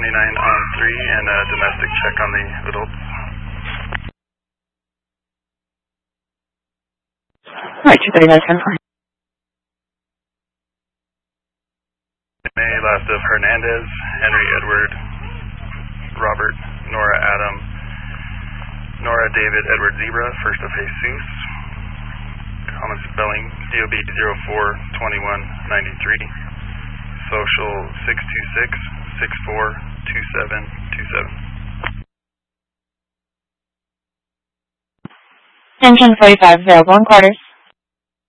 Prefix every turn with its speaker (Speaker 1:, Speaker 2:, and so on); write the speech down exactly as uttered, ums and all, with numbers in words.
Speaker 1: twenty-nine on three and a domestic check on the adults.
Speaker 2: Alright, two thirty-nine, ten four.
Speaker 1: May, last of Hernandez, Henry Edward, Robert, Nora Adam, Nora David Edward Zebra, first of Jesus. Common spelling, D O B zero four twenty-one ninety-three. Social six two six, six four two seven two seven.
Speaker 2: Engine forty-five, zero one quarters.